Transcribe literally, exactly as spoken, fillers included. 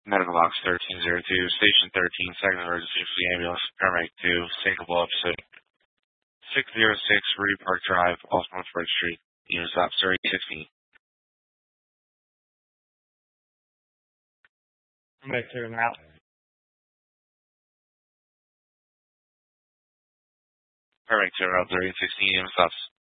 Medical Box thirteen oh two, Station thirteen, Second Emergency for the Ambulance, Paramedic two, Sinkable Episode, six oh six Rudy Park Drive, off Northford Street. Unit stop, Surrey sixteen. Paramedic two in route. Paramedic two, route thirty sixteen, unit stops.